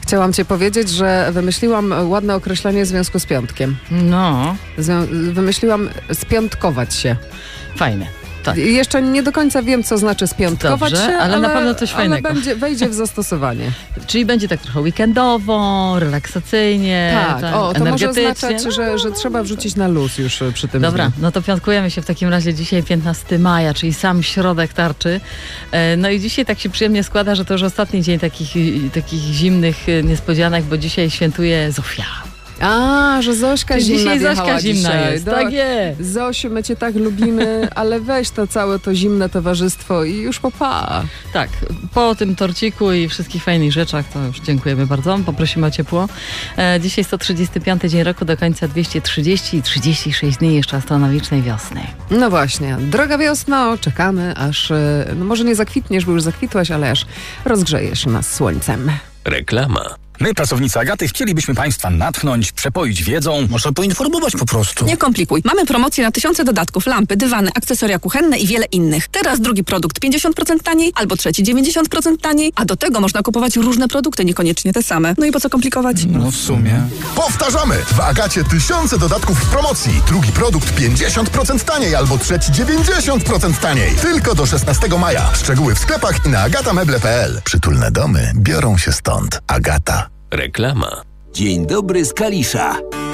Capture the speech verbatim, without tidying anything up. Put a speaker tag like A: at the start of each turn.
A: Chciałam cię powiedzieć, że wymyśliłam ładne określenie związku z piątkiem.
B: No.
A: Zwią- wymyśliłam spiątkować się.
B: Fajne. Tak.
A: Jeszcze nie do końca wiem, co znaczy spiątkować
B: Dobrze,
A: się,
B: ale,
A: ale
B: na pewno coś fajnego.
A: Ale będzie, wejdzie w zastosowanie.
B: Czyli będzie tak trochę weekendowo, relaksacyjnie,
A: Tak,
B: tak
A: o, to może
B: energetycznie.
A: oznaczać, że, że trzeba wrzucić na luz już przy tym.
B: Dobra,
A: dniu.
B: no to piątkujemy się w takim razie dzisiaj piętnastego maja, czyli sam środek tarczy. E, No i dzisiaj tak się przyjemnie składa, że to już ostatni dzień takich, takich zimnych niespodzianek, bo dzisiaj świętuje Zofia.
A: A, że Zośka
B: Czyli
A: zimna
B: dzisiaj
A: wjechała
B: Zośka zimna
A: dzisiaj.
B: jest,
A: Do-
B: tak jest.
A: Zosiu, my cię tak lubimy, ale weź to całe to zimne towarzystwo i już popa.
B: Tak, po tym torciku i wszystkich fajnych rzeczach to już dziękujemy bardzo, poprosimy o ciepło. E, dzisiaj sto trzydziesty piąty dzień roku, do końca dwieście trzydzieści i trzydzieści sześć dni jeszcze astronomicznej wiosny.
A: No właśnie, droga wiosno, czekamy aż, e, no może nie zakwitniesz, bo już zakwitłaś, ale aż rozgrzejesz nas słońcem.
C: Reklama.
D: My, pracownicy Agaty, chcielibyśmy Państwa natchnąć, przepoić wiedzą.
E: Może poinformować po prostu.
F: Nie komplikuj. Mamy promocję na tysiące dodatków, lampy, dywany, akcesoria kuchenne i wiele innych. Teraz drugi produkt pięćdziesiąt procent taniej, albo trzeci dziewięćdziesiąt procent taniej, a do tego można kupować różne produkty, niekoniecznie te same. No i po co komplikować?
E: No w sumie.
G: Powtarzamy! W Agacie tysiące dodatków w promocji. Drugi produkt pięćdziesiąt procent taniej albo trzeci dziewięćdziesiąt procent taniej. Tylko do szesnastego maja. Szczegóły w sklepach i na agatamebel kropka pe el. Przytulne domy biorą się stąd. Agata.
C: Reklama.
H: Dzień dobry z Kalisza.